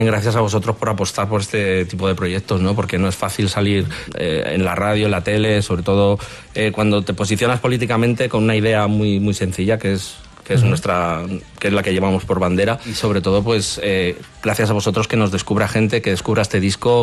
Gracias a vosotros por apostar por este tipo de proyectos, ¿no? Porque no es fácil salir en la radio, en la tele, sobre todo cuando te posicionas políticamente con una idea muy, muy sencilla, que es la que llevamos por bandera, y sobre todo pues gracias a vosotros que nos descubra gente, que descubra este disco.